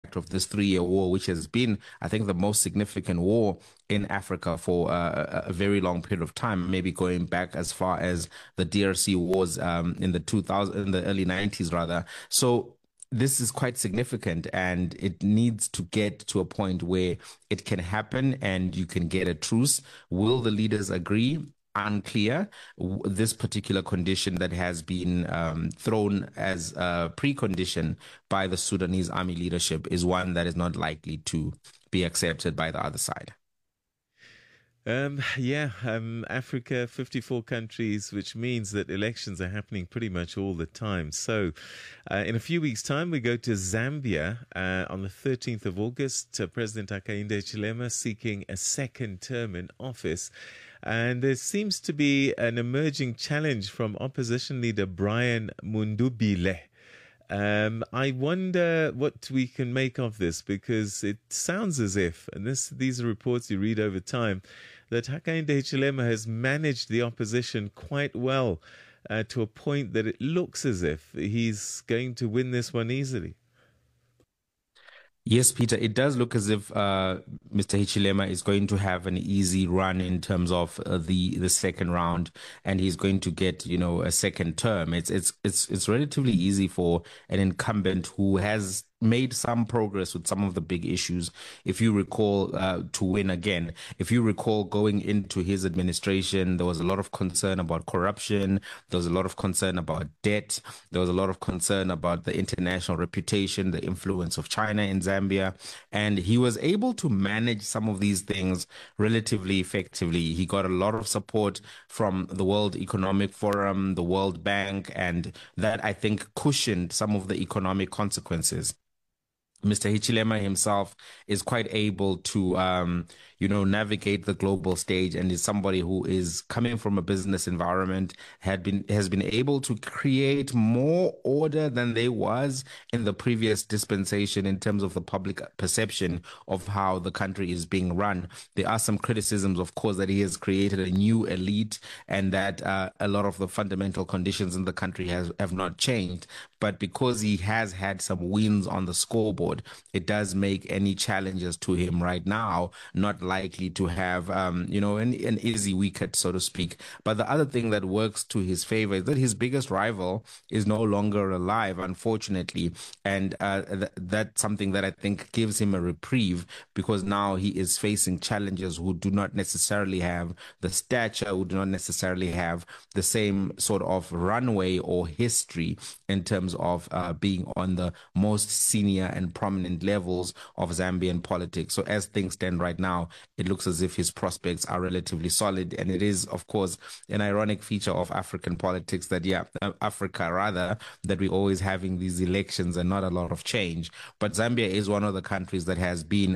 of this 3-year war, which has been, I think, the most significant war in Africa for a very long period of time, maybe going back as far as the DRC wars in the 2000, in the early 90s rather. So this is quite significant, and it needs to get to a point where it can happen and you can get a truce. Will the leaders agree? Unclear. This particular condition that has been thrown as a precondition by the Sudanese army leadership is one that is not likely to be accepted by the other side. Africa, 54 countries, which means that elections are happening pretty much all the time. So in a few weeks' time, we go to Zambia on the 13th of August. President Hakainde Hichilema seeking a second term in office. And there seems to be an emerging challenge from opposition leader Brian Mundubile. I wonder what we can make of this, because it sounds as if, and these are reports you read over time, that Hakainde Hichilema has managed the opposition quite well to a point that it looks as if he's going to win this one easily. Yes, Peter, it does look as if Mr. Hichilema is going to have an easy run in terms of the second round, and he's going to get, a second term. It's relatively easy for an incumbent who has made some progress with some of the big issues. If you recall, to win again, if you recall going into his administration, there was a lot of concern about corruption. There was a lot of concern about debt. There was a lot of concern about the international reputation, the influence of China in Zambia. And he was able to manage some of these things relatively effectively. He got a lot of support from the World Economic Forum, the World Bank, and that, I think, cushioned some of the economic consequences. Mr. Hichilema himself is quite able to, navigate the global stage, and is somebody who is coming from a business environment, has been able to create more order than there was in the previous dispensation in terms of the public perception of how the country is being run. There are some criticisms, of course, that he has created a new elite, and that a lot of the fundamental conditions in the country have not changed. But because he has had some wins on the scoreboard, it does make any challenges to him right now not likely to have, an easy wicket, so to speak. But the other thing that works to his favor is that his biggest rival is no longer alive, unfortunately. And that's something that I think gives him a reprieve, because now he is facing challenges who do not necessarily have the stature, who do not necessarily have the same sort of runway or history in terms of being on the most senior and prominent levels of Zambian politics. So as things stand right now, it looks as if his prospects are relatively solid. And it is, of course, an ironic feature of African politics that, Africa rather, that we're always having these elections and not a lot of change. But Zambia is one of the countries that has been,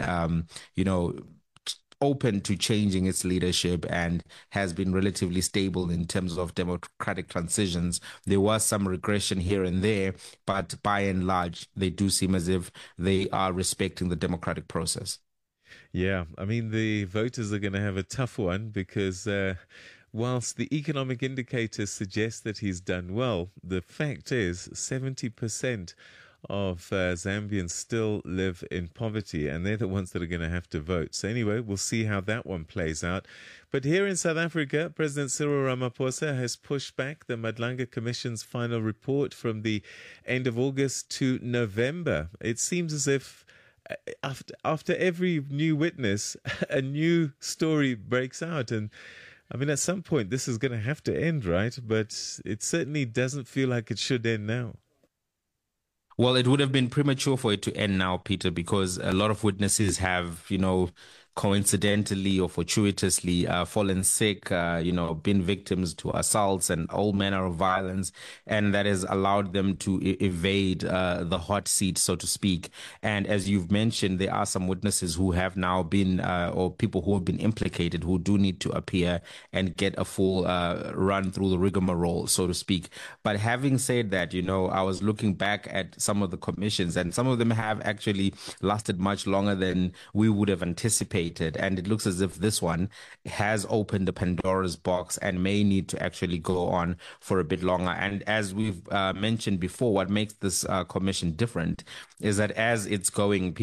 open to changing its leadership and has been relatively stable in terms of democratic transitions. There was some regression here and there, but by and large, they do seem as if they are respecting the democratic process. Yeah, I mean, the voters are going to have a tough one, because whilst the economic indicators suggest that he's done well, the fact is 70% of Zambians still live in poverty, and they're the ones that are going to have to vote. So anyway, we'll see how that one plays out. But here in South Africa, President Cyril Ramaphosa has pushed back the Madlanga Commission's final report from the end of August to November. It seems as if after every new witness, a new story breaks out. And I mean, at some point, this is going to have to end, right? But it certainly doesn't feel like it should end now. Well, it would have been premature for it to end now, Peter, because a lot of witnesses have, coincidentally or fortuitously fallen sick, been victims to assaults and all manner of violence, and that has allowed them to evade the hot seat, so to speak. And as you've mentioned, there are some witnesses who have now been, or people who have been implicated, who do need to appear and get a full run through the rigmarole, so to speak. But having said that, I was looking back at some of the commissions, and some of them have actually lasted much longer than we would have anticipated. And it looks as if this one has opened the Pandora's box and may need to actually go on for a bit longer. And as we've mentioned before, what makes this commission different is that as it's going,